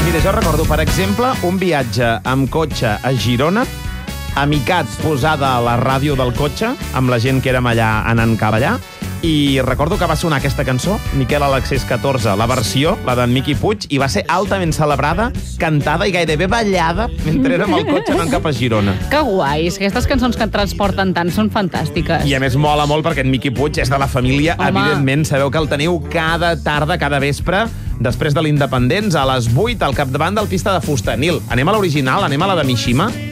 Mira, jo recordo, per exemple, un viatge amb cotxe a Girona, Amicat posada a la ràdio del cotxe, amb la gent que érem allà anant cap allà, i recordo que va sonar aquesta cançó, Miquel a l'Accés 14, la versió, la d'en Miqui Puig, i va ser altament celebrada, cantada i gairebé ballada mentre érem al cotxe anant cap a Girona. Que guais, aquestes cançons que et transporten tant són fantàstiques. I a més mola molt perquè en Miqui Puig és de la família, evidentment, sabeu que el teniu cada tarda, cada vespre, després de l'Independents, a les 8, al capdavant del Pista de Fusta. Nil, anem a l'original, anem a la de Mishima?